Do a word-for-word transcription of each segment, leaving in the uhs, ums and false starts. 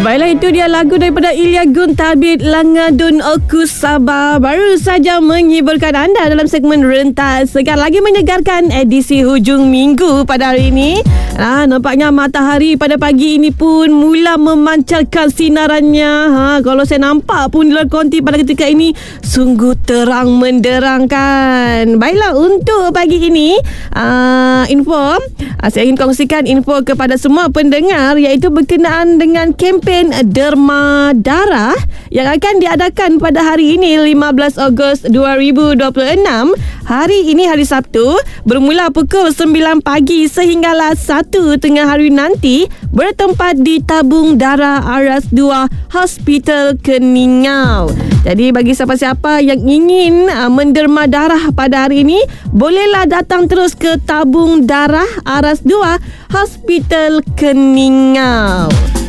Baiklah, itu dia lagu daripada Ilya Guntabit, Langadun Aku Sabar. Baru saja menghiburkan anda dalam segmen Rentas Segar, lagi menyegarkan edisi hujung minggu pada hari ini. Ah, nampaknya matahari pada pagi ini pun mula memancarkan sinarannya. Ha, kalau saya nampak pun di luar konti pada ketika ini sungguh terang menderang kan. Baiklah, untuk pagi ini uh, info uh, saya ingin kongsikan info kepada semua pendengar, iaitu berkenaan dengan kempen Derma Darah yang akan diadakan pada hari ini lima belas Ogos dua ribu dua puluh enam. Hari ini hari Sabtu, bermula pukul sembilan pagi sehinggalah satu tengah hari nanti, bertempat di Tabung Darah Aras dua Hospital Keningau. Jadi bagi siapa-siapa yang ingin uh, menderma darah pada hari ini, bolehlah datang terus ke Tabung Darah Aras dua Hospital Keningau.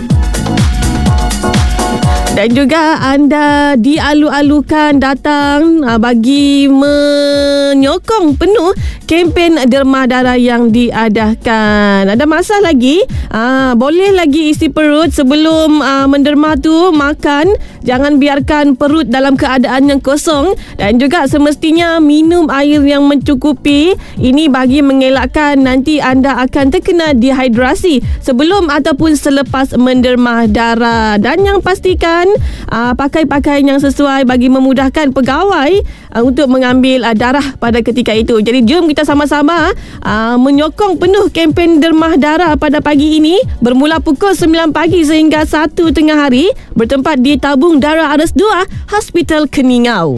Dan juga anda dialu-alukan datang uh, bagi menyokong penuh kempen derma darah yang diadakan. Ada masa lagi, uh, boleh lagi isi perut sebelum uh, menderma tu makan. Jangan biarkan perut dalam keadaan yang kosong, dan juga semestinya minum air yang mencukupi. Ini bagi mengelakkan nanti anda akan terkena dehidrasi sebelum ataupun selepas menderma darah. Dan yang pastikan uh, pakai pakaian yang sesuai bagi memudahkan pegawai uh, untuk mengambil uh, darah pada ketika itu. Jadi jom kita sama-sama uh, menyokong penuh kempen derma darah pada pagi ini, bermula pukul sembilan pagi sehingga satu tengah hari, bertempat di Tabung Darah Aras dua Hospital Keningau.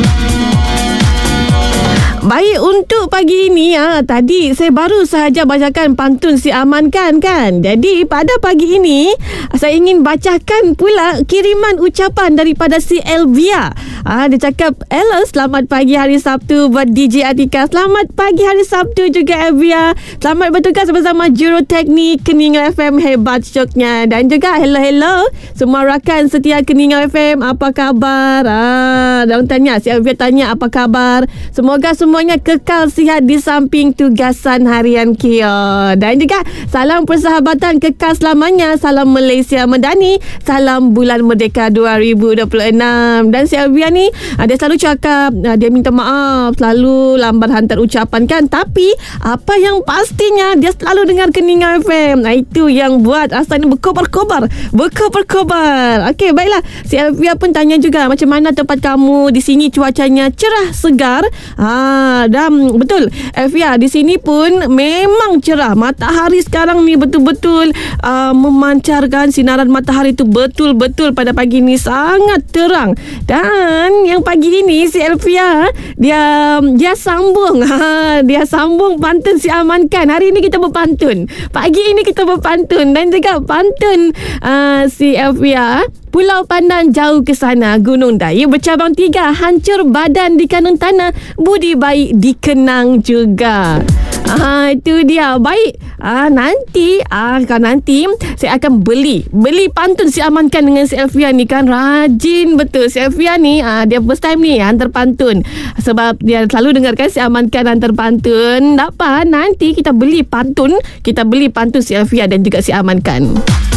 Baik, untuk pagi ini ha, tadi saya baru sahaja bacakan pantun si Aman kan kan. Jadi pada pagi ini saya ingin bacakan pula kiriman ucapan daripada si Elvia. Ha, dia cakap, "Hello, selamat pagi hari Sabtu buat D J Atika. Selamat pagi hari Sabtu juga Elvia. Selamat bertugas bersama Juruteknik Keningau F M, hebat syoknya." Dan juga hello hello semua rakan setia Keningau F M, apa khabar? Ah, ha, tanya si Elvia tanya apa khabar. Semoga semua semuanya kekal sihat di samping tugasan harian Kia. Dan juga salam persahabatan kekal selamanya. Salam Malaysia Medani. Salam Bulan Merdeka dua ribu dua puluh enam. Dan si Elvia ni, dia selalu cakap, dia minta maaf selalu lambat hantar ucapan kan. Tapi apa yang pastinya dia selalu dengar Keningau F M. Nah, itu yang buat rasanya berkobar-kobar. Berkobar-kobar. Okey, baiklah. Si Elvia pun tanya juga, macam mana tempat kamu di sini, cuacanya cerah segar? Ah, dan betul Elvia, di sini pun memang cerah. Matahari sekarang ni betul-betul uh, memancarkan sinaran matahari tu betul-betul pada pagi ni sangat terang. Dan yang pagi ini si Elvia dia dia sambung ha, dia sambung pantun si Aman kan. Hari ini kita berpantun. Pagi ini kita berpantun dan juga pantun uh, si Elvia. Pulau Pandan jauh ke sana, Gunung Dayu bercabang tiga, hancur badan di kandung tanah, budi baik dikenang juga. Ah, itu dia. Baik. Ah, nanti ah kan nanti saya akan beli beli pantun si Aman kan dengan si Elvia ni kan. Rajin betul si Elvia ni. Ah, dia first time ni hantar pantun. Sebab dia selalu dengarkan si Aman kan hantar pantun. Tak apa, nanti kita beli pantun, kita beli pantun si Elvia dan juga si Aman kan.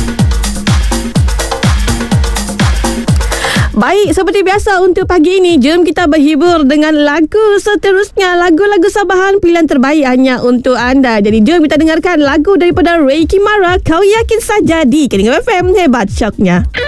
Baik, seperti biasa untuk pagi ini, jom kita berhibur dengan lagu seterusnya. Lagu-lagu Sabahan, pilihan terbaik hanya untuk anda. Jadi jom kita dengarkan lagu daripada Ray Kimara, Kau Yakin Saja di Keningau F M, hebat syoknya.